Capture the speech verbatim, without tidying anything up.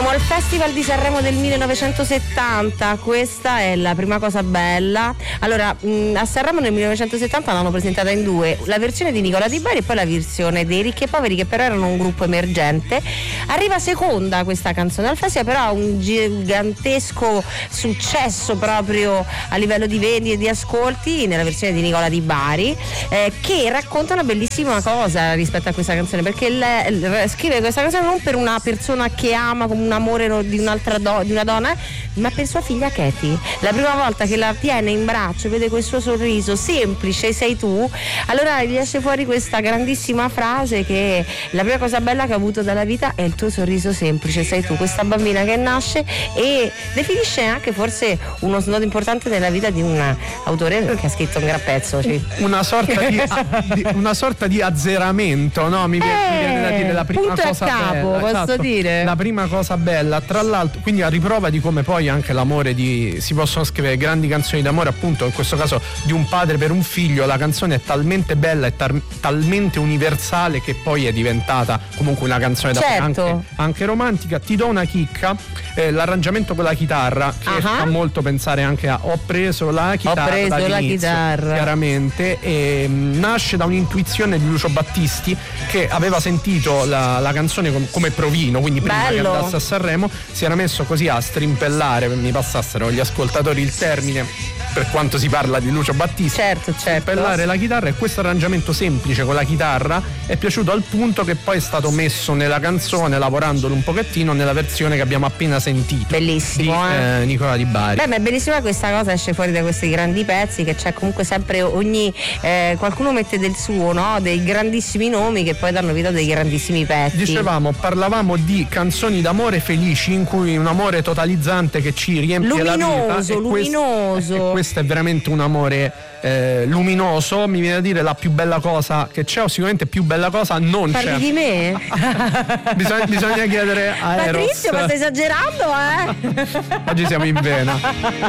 Siamo al Festival di Sanremo del millenovecentosettanta, questa è la prima cosa bella. Allora, mh, a Sanremo nel millenovecentosettanta l'hanno presentata in due, la versione di Nicola Di Bari e poi la versione dei Ricchi e Poveri, che però erano un gruppo emergente. Arriva seconda questa canzone al festival, però ha un gigantesco successo proprio a livello di vendite e di ascolti nella versione di Nicola Di Bari, eh, che racconta una bellissima cosa rispetto a questa canzone, perché il, il, scrive questa canzone non per una persona che ama come un amore di un'altra do, di una donna, ma per sua figlia Katie. La prima volta che la tiene in braccio, vede quel suo sorriso semplice, sei tu, allora gli esce fuori questa grandissima frase che la prima cosa bella che ho avuto dalla vita è il tuo sorriso semplice, sei tu, questa bambina che nasce, e definisce anche forse uno snodo importante nella vita di un autore che ha scritto un gran pezzo, cioè. una sorta di, a, di una sorta di azzeramento, no? Mi viene, eh, mi viene da dire la prima punto cosa a capo, bella, posso esatto, dire la prima cosa bella, tra l'altro, quindi a riprova di come poi anche l'amore di si possono scrivere grandi canzoni d'amore, appunto in questo caso di un padre per un figlio. La canzone è talmente bella e tar- talmente universale che poi è diventata comunque una canzone d'amore, certo, anche, anche romantica. Ti do una chicca, eh, l'arrangiamento con la chitarra che uh-huh. fa molto pensare anche a ho preso la chitarra, ho preso la chitarra, chiaramente, e mh, nasce da un'intuizione di Lucio Battisti, che aveva sentito la, la canzone com- come provino, quindi prima bello, che andasse a Sanremo si era messo così a strimpellare, mi passassero gli ascoltatori il termine per quanto si parla di Lucio Battisti, certo, certo, strimpellare la chitarra, e questo arrangiamento semplice con la chitarra è piaciuto al punto che poi è stato messo nella canzone, lavorandolo un pochettino, nella versione che abbiamo appena sentito, bellissimo, di eh? Eh, Nicola Di Bari. Beh, ma è bellissima questa cosa, esce fuori da questi grandi pezzi, che c'è comunque sempre ogni eh, qualcuno mette del suo, no? Dei grandissimi nomi che poi danno vita a dei grandissimi pezzi. Dicevamo, parlavamo di canzoni d'amore felici, in cui un amore totalizzante che ci riempie luminoso, la vita, e luminoso, questo, e questo è veramente un amore eh, luminoso. Mi viene a dire la più bella cosa che c'è, o sicuramente più bella cosa non parli c'è. di me? bisogna, bisogna chiedere a Eros. Patrizio, ma stai esagerando, eh? Oggi siamo in vena.